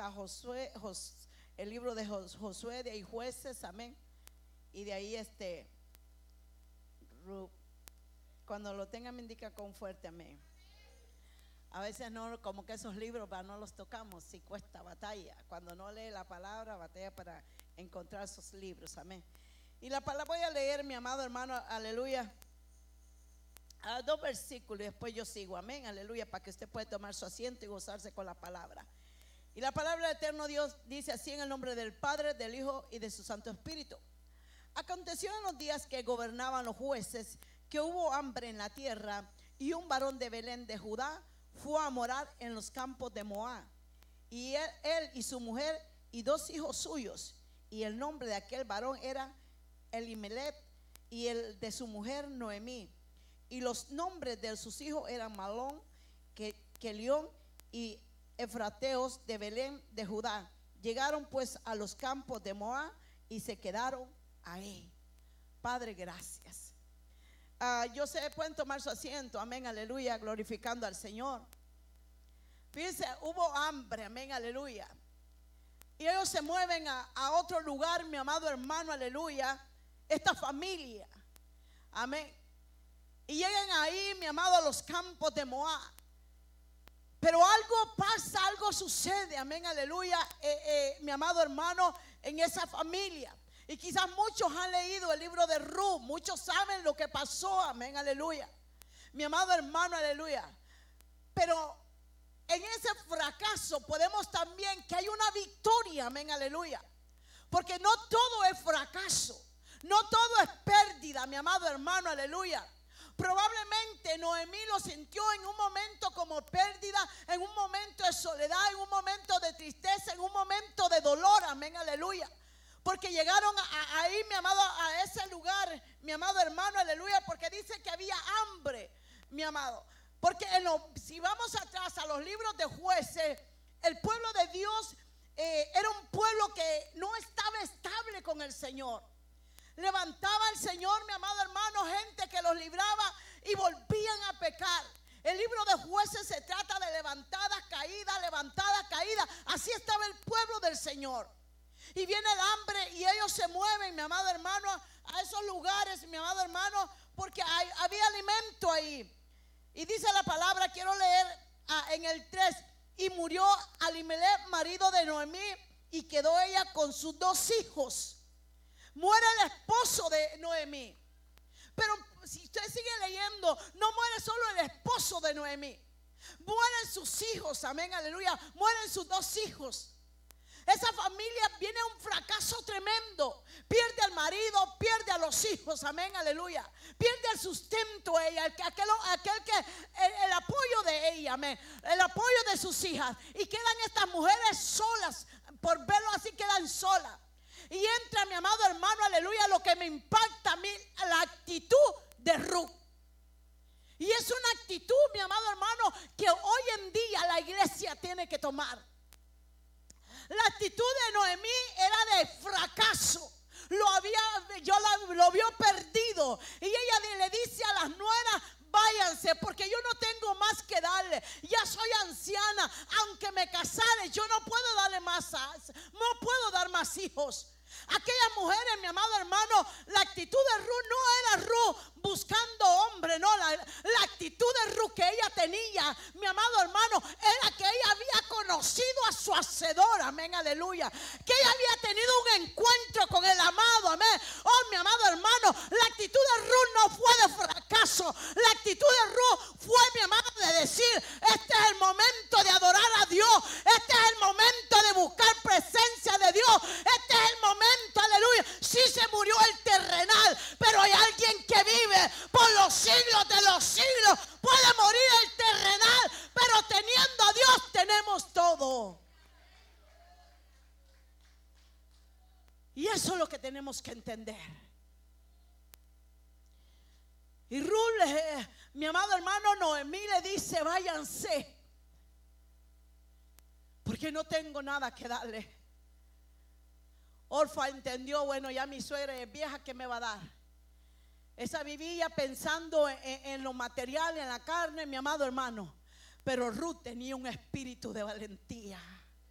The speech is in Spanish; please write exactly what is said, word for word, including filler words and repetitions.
a Josué, Jos, el libro de Josué, de ahí Jueces, amén. Y de ahí este, cuando lo tengan me indica con fuerte, amén. A veces no, como que esos libros no los tocamos, si cuesta batalla. Cuando no lee la palabra, batalla para encontrar esos libros, amén. Y la palabra voy a leer, mi amado hermano, aleluya, a dos versículos y después yo sigo, amén, aleluya, para que usted pueda tomar su asiento y gozarse con la palabra. Y la palabra del eterno Dios dice así, en el nombre del Padre, del Hijo y de su Santo Espíritu. Aconteció en los días que gobernaban los jueces, que hubo hambre en la tierra, y un varón de Belén de Judá fue a morar en los campos de Moab, y él, él y su mujer y dos hijos suyos, y el nombre de aquel varón era Elimelech, y el de su mujer Noemí, y los nombres de sus hijos eran Malón, Kelión y Efrateos de Belén de Judá. Llegaron pues a los campos de Moab y se quedaron ahí. Padre, gracias. Uh, yo sé, pueden tomar su asiento, amén, aleluya, glorificando al Señor. Fíjense, hubo hambre, amén, aleluya. Y ellos se mueven a, a otro lugar, mi amado hermano, aleluya. Esta familia, amén. Y llegan ahí, mi amado, a los campos de Moab. Pero algo pasa, algo sucede, amén, aleluya, eh, eh, mi amado hermano, en esa familia. Y quizás muchos han leído el libro de Ruth, muchos saben lo que pasó, amén, aleluya. Mi amado hermano, aleluya. Pero en ese fracaso podemos también que hay una victoria, amén, aleluya. Porque no todo es fracaso, no todo es pérdida, mi amado hermano, aleluya. Probablemente Noemí lo sintió en un momento como pérdida, en un momento de soledad, en un momento de tristeza, en un momento de dolor, amén, aleluya. Porque llegaron a, a, ahí, mi amado, a ese lugar, mi amado hermano, aleluya, porque dice que había hambre, mi amado. Porque en lo, si vamos atrás a los libros de Jueces, el pueblo de Dios eh, era un pueblo que no estaba estable con el Señor. Levantaba al Señor, mi amado hermano, gente que los libraba y volvían a pecar. El libro de Jueces se trata de levantadas, caídas, levantadas, caídas. Así estaba el pueblo del Señor. Y viene el hambre y ellos se mueven, mi amado hermano, a esos lugares, mi amado hermano, porque hay, había alimento ahí. Y dice la palabra, quiero leer ah, en el tres, y murió Elimelech, marido de Noemí, y quedó ella con sus dos hijos. Muere el esposo de Noemí. Pero si usted sigue leyendo, no muere solo el esposo de Noemí, mueren sus hijos, amén, aleluya, mueren sus dos hijos. Esa familia viene a un fracaso tremendo. Pierde al marido, pierde a los hijos, amén, aleluya. Pierde el sustento ella, aquel, aquel que, el, el apoyo de ella, amén, el apoyo de sus hijas. Y quedan estas mujeres solas, por verlo así quedan solas. Y entra, mi amado hermano, aleluya, lo que me impacta a mí, la actitud de Ruth. Y es una actitud, mi amado hermano, que hoy en día la iglesia tiene que tomar. La actitud de Noemí era de fracaso. Lo había, yo la, lo vio perdido. Y ella le dice a las nueras: váyanse, porque yo no tengo más que darle. Ya soy anciana. Aunque me casare, yo no puedo darle más. No puedo dar más hijos. Aquellas mujeres, mi amado hermano, la actitud de Ruth no era Ruth buscando hombre, no, la, la actitud de Ruth que ella tenía, mi amado hermano, era que ella había conocido a su hacedor, amén, aleluya, que ella había tenido un encuentro con el amado, amén. Oh, mi amado hermano, la actitud de Ruth no fue de fracaso, la actitud de Ruth fue, mi amado, de decir: este es el momento de adorar a Dios, este es el momento de buscar presencia de Dios, este es el momento, aleluya. Sí, se murió el terrenal, pero hay alguien que vive por los siglos de los siglos. Puede morir el terrenal, pero teniendo a Dios tenemos todo. Y eso es lo que tenemos que entender. Y Ruth, eh, mi amado hermano, Noemí le dice: váyanse, porque no tengo nada que darle. Orfa entendió: bueno, ya mi suegra es vieja, ¿qué me va a dar? Esa vivía pensando en, en, en lo material, en la carne, mi amado hermano. Pero Ruth tenía un espíritu de valentía.